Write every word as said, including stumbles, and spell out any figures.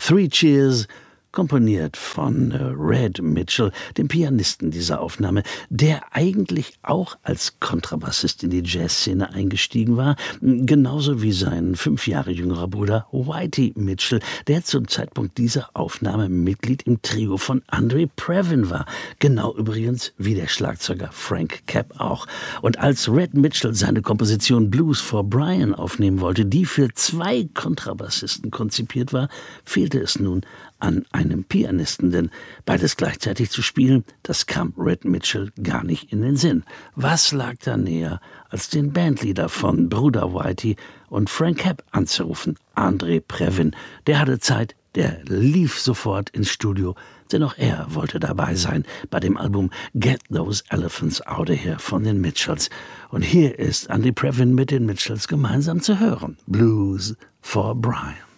Three Cheers, komponiert von Red Mitchell, dem Pianisten dieser Aufnahme, der eigentlich auch als Kontrabassist in die Jazzszene eingestiegen war, genauso wie sein fünf Jahre jüngerer Bruder Whitey Mitchell, der zum Zeitpunkt dieser Aufnahme Mitglied im Trio von Andre Previn war. Genau übrigens wie der Schlagzeuger Frank Capp auch. Und als Red Mitchell seine Komposition Blues for Brian aufnehmen wollte, die für zwei Kontrabassisten konzipiert war, fehlte es nun an einem Pianisten, denn beides gleichzeitig zu spielen, das kam Red Mitchell gar nicht in den Sinn. Was lag da näher, als den Bandleader von Bruder Whitey und Frank Capp anzurufen? Andre Previn, der hatte Zeit, der lief sofort ins Studio, denn auch er wollte dabei sein bei dem Album Get Those Elephants Outta Here von den Mitchells. Und hier ist Andre Previn mit den Mitchells gemeinsam zu hören. Blues for Brian.